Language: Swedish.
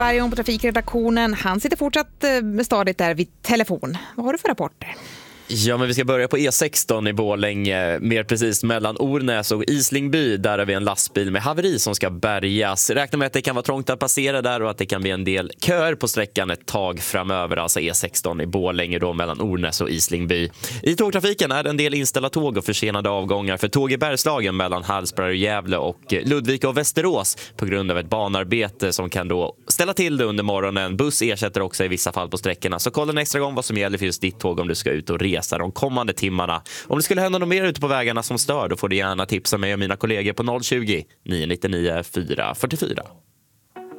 Bergon på trafikredaktionen, han sitter fortsatt stadigt där vid telefon. Vad har du för rapporter? Ja, men vi ska börja på E16 i Borlänge, mer precis mellan Ornäs och Islingby. Där har vi en lastbil med haveri som ska bärgas. Räkna med att det kan vara trångt att passera där och att det kan bli en del köer på sträckan ett tag framöver. Alltså E16 i Borlänge då mellan Ornäs och Islingby. I tågtrafiken är det en del inställda tåg och försenade avgångar för tåg i Bergslagen mellan Hallsberg och Gävle och Ludvika och Västerås på grund av ett banarbete som kan då ställa till det under morgonen. Buss ersätter också i vissa fall på sträckorna. Så kolla en extra gång vad som gäller för just ditt tåg om du ska ut och resa de kommande timmarna. Om det skulle hända något mer ute på vägarna som stör, då får du gärna tipsa mig och mina kollegor på 020 999 444.